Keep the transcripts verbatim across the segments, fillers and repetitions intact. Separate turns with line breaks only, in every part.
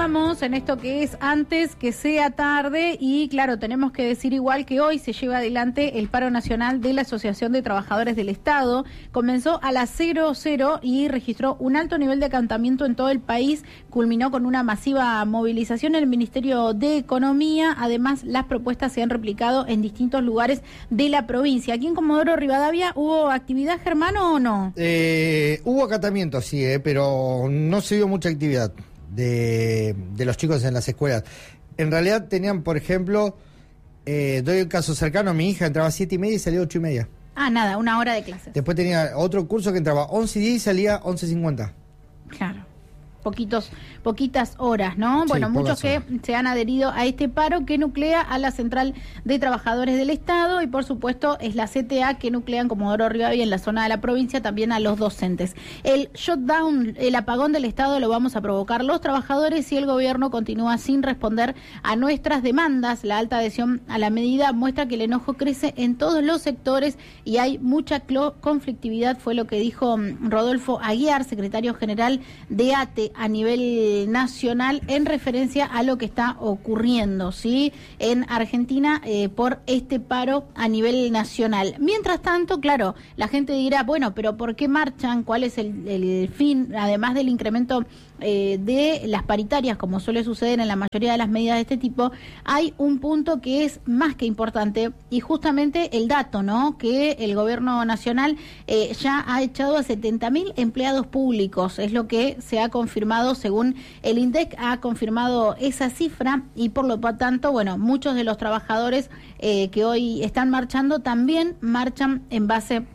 continuamos en esto que es antes que sea tarde y claro, tenemos que decir igual que hoy se lleva adelante el paro nacional de la Asociación de Trabajadores del Estado. Comenzó a las cero cero y registró un alto nivel de acatamiento en todo el país, culminó con una masiva movilización en el Ministerio de Economía. Además, las propuestas se han replicado en distintos lugares de la provincia. Aquí en Comodoro Rivadavia, ¿hubo actividad, Germán, o no?
Eh, hubo acatamiento, sí, eh, pero no se dio mucha actividad de, de los chicos en las escuelas. En realidad tenían, por ejemplo, eh, doy el caso cercano, mi hija entraba a siete y media y salía a ocho y media.
Ah, nada, una hora de clases.
Después tenía otro curso que entraba a once y diez y salía a once cincuenta.
Claro. Poquitos, poquitas horas, ¿no?
Sí,
bueno, muchos que
horas.
se han adherido a este paro que nuclea a la Central de Trabajadores del Estado y por supuesto es la C T A que nuclea en Comodoro Rivadavia en la zona de la provincia también a los docentes. El shutdown, el apagón del Estado lo vamos a provocar los trabajadores si el gobierno continúa sin responder a nuestras demandas. La alta adhesión a la medida muestra que el enojo crece en todos los sectores y hay mucha conflictividad, fue lo que dijo Rodolfo Aguiar, secretario general de A T E a nivel nacional en referencia a lo que está ocurriendo, ¿sí? En Argentina eh, por este paro a nivel nacional. Mientras tanto, claro, la gente dirá, bueno, pero ¿por qué marchan? ¿Cuál es el, el fin? Además del incremento eh, de las paritarias, como suele suceder en la mayoría de las medidas de este tipo, hay un punto que es más que importante y justamente el dato, ¿no? Que el gobierno nacional eh, ya ha echado a setenta mil empleados públicos, es lo que se ha confirmado según el INDEC, ha confirmado esa cifra y por lo tanto, bueno, muchos de los trabajadores eh, que hoy están marchando también marchan en base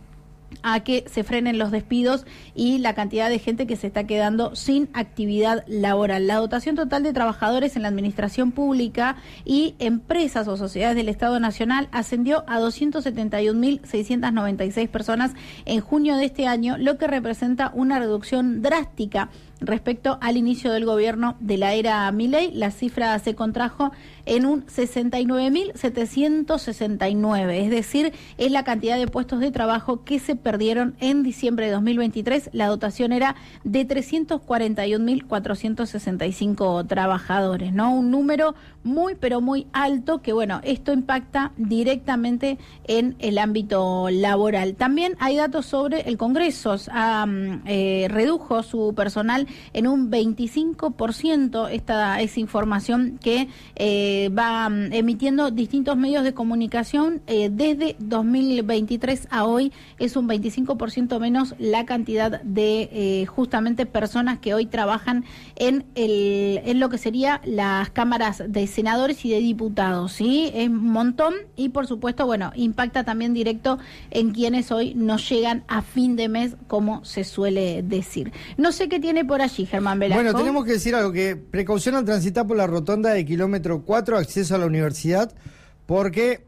a que se frenen los despidos y la cantidad de gente que se está quedando sin actividad laboral. La dotación total de trabajadores en la administración pública y empresas o sociedades del Estado Nacional ascendió a doscientos setenta y un mil seiscientos noventa y seis personas en junio de este año, lo que representa una reducción drástica respecto al inicio del gobierno de la era Milei. La cifra se contrajo en un sesenta y nueve mil setecientos sesenta y nueve, es decir, es la cantidad de puestos de trabajo que se perdieron en diciembre de dos mil veintitrés. La dotación era de trescientos cuarenta y un mil cuatrocientos sesenta y cinco trabajadores, ¿no? Un número muy, pero muy alto que, bueno, esto impacta directamente en el ámbito laboral. También hay datos sobre el Congreso. Um, eh, redujo su personal en un veinticinco por ciento. Esta es información que eh, va um, emitiendo distintos medios de comunicación. Eh, desde dos mil veintitrés a hoy es un veinticinco por ciento menos la cantidad de eh, justamente personas que hoy trabajan en, el, en lo que sería las cámaras de senadores y de diputados, ¿sí? Es un montón y por supuesto, bueno, impacta también directo en quienes hoy no llegan a fin de mes, como se suele decir. No sé qué tiene por allí, Germán Velasco.
Bueno, tenemos que decir algo, que precaución al transitar por la rotonda de kilómetro cuatro, acceso a la universidad, porque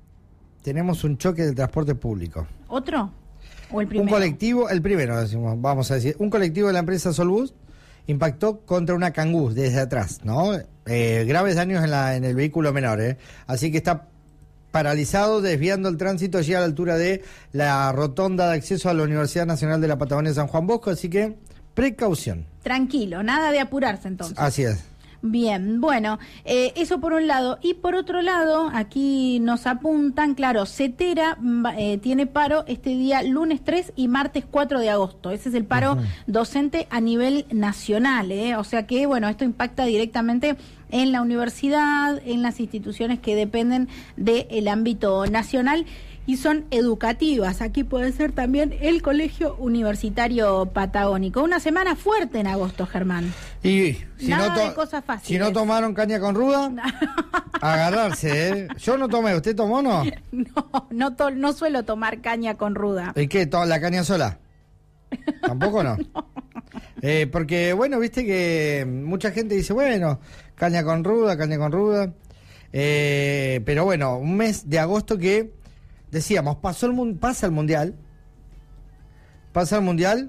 tenemos un choque del transporte público.
¿Otro? ¿O el primero?
Un colectivo, el primero, decimos, vamos a decir, un colectivo de la empresa Solbus impactó contra una Kangoo desde atrás, ¿no? Eh, graves daños en, la, en el vehículo menor, ¿eh? Así que está paralizado, desviando el tránsito, llega a la altura de la rotonda de acceso a la Universidad Nacional de la Patagonia San Juan Bosco, así que precaución.
Tranquilo, nada de apurarse entonces.
Así es.
Bien, bueno, eh, eso por un lado. Y por otro lado, aquí nos apuntan, claro, Cetera eh, tiene paro este día lunes tres y martes cuatro de agosto. Ese es el paro uh-huh. docente a nivel nacional, ¿eh? O sea que, bueno, esto impacta directamente en la universidad, en las instituciones que dependen del ámbito nacional y son educativas. Aquí puede ser también el Colegio Universitario Patagónico. Una semana fuerte en agosto, Germán.
Y si
Nada
no to-
de cosas fáciles.
Si no tomaron caña con ruda, agarrarse, ¿eh? Yo no tomé, ¿usted tomó o no?
No, no, to- no suelo tomar caña con ruda.
¿Y qué? ¿Toda la caña sola? ¿Tampoco no? no. Eh, porque, bueno, viste que mucha gente dice, bueno, caña con ruda, caña con ruda. Eh, pero bueno, un mes de agosto que decíamos, pasó el pasa el mundial, pasa el mundial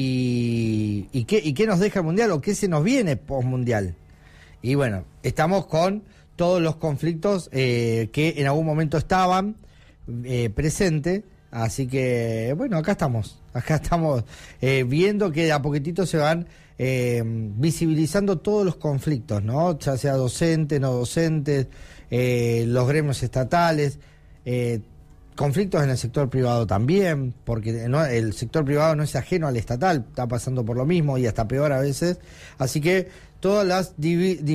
y, y, ¿qué, y qué nos deja el mundial o qué se nos viene post-mundial. Y bueno, estamos con todos los conflictos eh, que en algún momento estaban eh, presentes, así que bueno, acá estamos, acá estamos eh, viendo que de a poquitito se van eh, visibilizando todos los conflictos, ¿no? Ya sea docentes, no docentes, eh, los gremios estatales, eh, conflictos en el sector privado también, porque no, el sector privado no es ajeno al estatal, está pasando por lo mismo y hasta peor a veces. Así que todas las divi